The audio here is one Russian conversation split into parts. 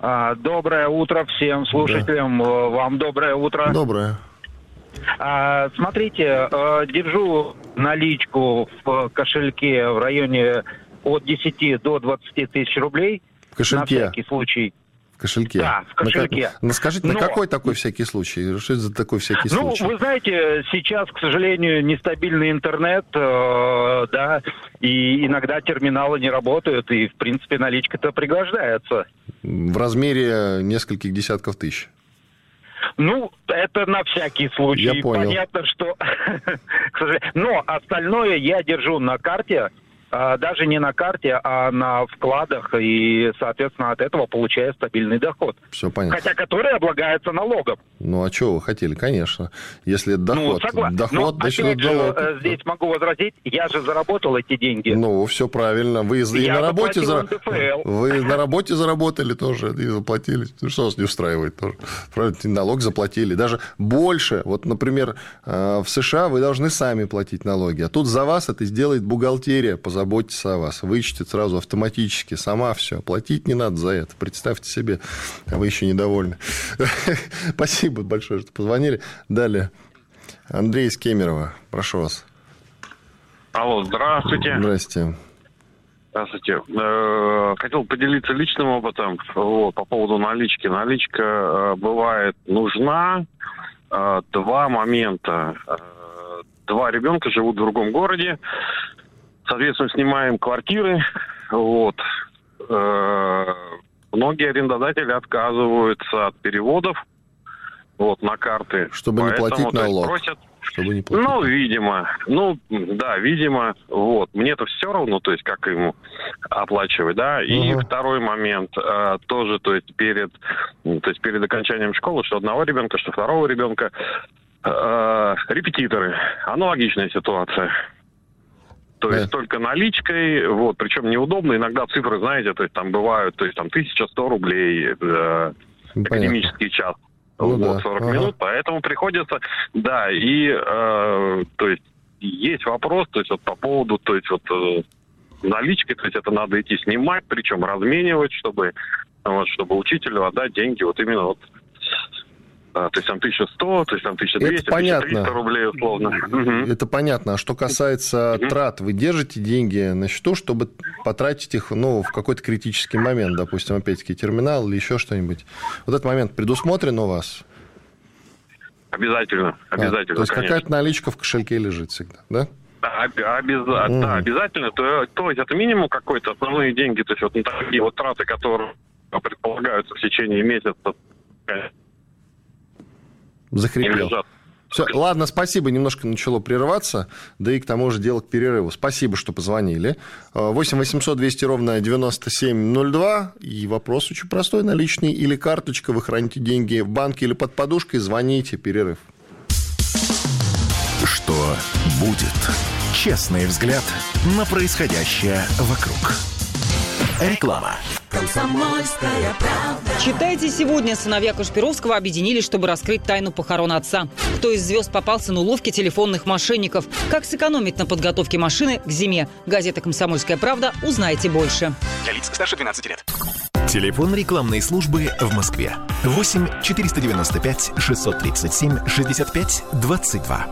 Доброе утро всем слушателям. Да. Вам доброе утро. Доброе. Смотрите, держу наличку в кошельке в районе от 10 до 20 тысяч рублей. В кошельке? На всякий случай. В кошельке? Да, в кошельке. Скажите, на какой такой всякий случай? Что это за такой всякий случай? Вы знаете, сейчас, к сожалению, нестабильный интернет, да, и иногда терминалы не работают, и, в принципе, наличка-то пригождается. В размере нескольких десятков тысяч? Это на всякий случай. Я понял. Понятно, что... Но остальное я держу на карте, даже не на карте, а на вкладах, и, соответственно, от этого получаю стабильный доход. Все понятно. Хотя который облагается налогом. А что вы хотели? Конечно. Если это доход, доход, значит, это налог. Здесь могу возразить, я же заработал эти деньги. Все правильно. Вы на работе заработали тоже и заплатили. Что вас не устраивает тоже? Правильно, налог заплатили. Даже больше. Вот, например, в США вы должны сами платить налоги, а тут за вас это сделает бухгалтерия, позаботьтесь о вас, вычтет сразу автоматически, сама все. Платить не надо за это. Представьте себе, а вы еще недовольны. Спасибо большое, что позвонили. Далее. Андрей из Кемерово. Прошу вас. Алло, здравствуйте. Здравствуйте. Здравствуйте. Хотел поделиться личным опытом по поводу налички. Наличка бывает нужна. Два момента. Два ребенка живут в другом городе. Соответственно, снимаем квартиры. Многие арендодатели отказываются от переводов на карты. Чтобы не платить налог. Просят, чтобы не платить. Видимо. Видимо. Мне-то все равно, то есть, как ему оплачивать, да. И второй момент, тоже, то есть, перед окончанием школы, что одного ребенка, что второго ребенка, репетиторы. Аналогичная ситуация. То есть только наличкой, причем неудобно. Иногда цифры, знаете, то есть там бывают, то есть там 1100 рублей академический час. 40 минут, поэтому приходится, то есть есть вопрос, то есть по поводу, то есть налички, то есть это надо идти снимать, причем разменивать, чтобы учителю отдать деньги именно то есть там 1100, то есть там 1200, 1300 рублей условно. Это понятно. А что касается трат, вы держите деньги на счету, чтобы потратить их в какой-то критический момент, допустим, опять-таки терминал или еще что-нибудь. Этот момент предусмотрен у вас? Обязательно, то есть конечно. Какая-то наличка в кошельке лежит всегда, да? Да, обязательно. То есть это минимум какой-то, основные деньги, то есть такие траты, которые предполагаются в течение месяца. Захрипел. Все, ладно, спасибо. Немножко начало прерываться, да и к тому же дело к перерыву. Спасибо, что позвонили. 8 800 200 ровно 9702. И вопрос очень простой. Наличный или карточка. Вы храните деньги в банке или под подушкой. Звоните. Перерыв. Что будет? Честный взгляд на происходящее вокруг. Реклама. Комсомольская правда. Читайте сегодня. Сыновья Кашпировского объединились, чтобы раскрыть тайну похорон отца. Кто из звезд попался на уловки телефонных мошенников? Как сэкономить на подготовке машины к зиме? Газета «Комсомольская правда». Узнайте больше. Для лиц старше 12 лет. Телефон рекламной службы в Москве. 8 495 637 65 22.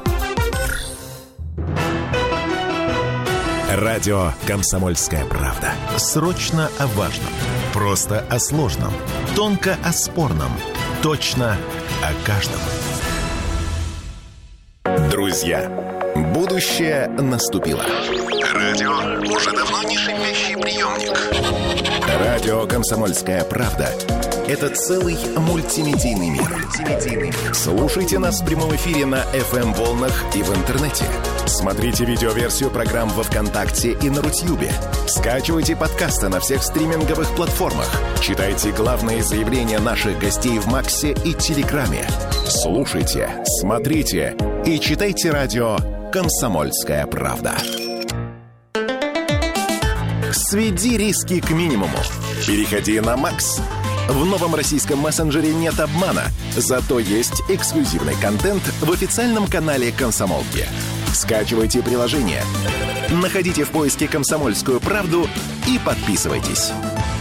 Радио «Комсомольская правда». Срочно о важном. Просто о сложном. Тонко о спорном. Точно о каждом. Друзья, будущее наступило. Радио уже давно не шипящий приемник. Радио «Комсомольская правда» — это целый мультимедийный мир. Слушайте нас в прямом эфире на FM-волнах и в интернете. Смотрите видеоверсию программ во ВКонтакте и на Рутьюбе. Скачивайте подкасты на всех стриминговых платформах. Читайте главные заявления наших гостей в Максе и Телеграме. Слушайте, смотрите и читайте радио «Комсомольская правда». Сведи риски к минимуму. Переходи на Макс. В новом российском мессенджере нет обмана, зато есть эксклюзивный контент в официальном канале «Комсомолки». Скачивайте приложение, находите в поиске «Комсомольскую правду» и подписывайтесь.